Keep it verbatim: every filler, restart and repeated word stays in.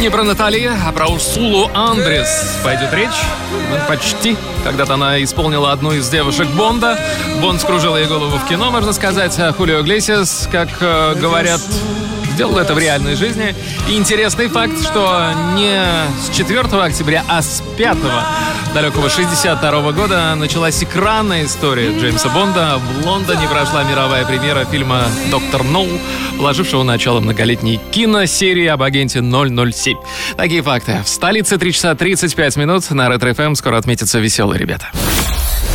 Не про Натали, а про Урсулу Андрес пойдет речь. Ну, почти. Когда-то она исполнила одну из девушек Бонда. Бонд скружил ей голову в кино, можно сказать. А Хулио Иглесиас, как э, говорят, сделал это в реальной жизни. И интересный факт, что не с четвёртого октября, а с пятого далекого шестьдесят второго года началась экранная история Джеймса Бонда. В Лондоне прошла мировая премьера фильма «Доктор Ноу», положившего начало многолетней киносерии об агенте ноль ноль семь. Такие факты. В столице три часа тридцать пять минут. На Ретро эф эм скоро отметятся веселые ребята.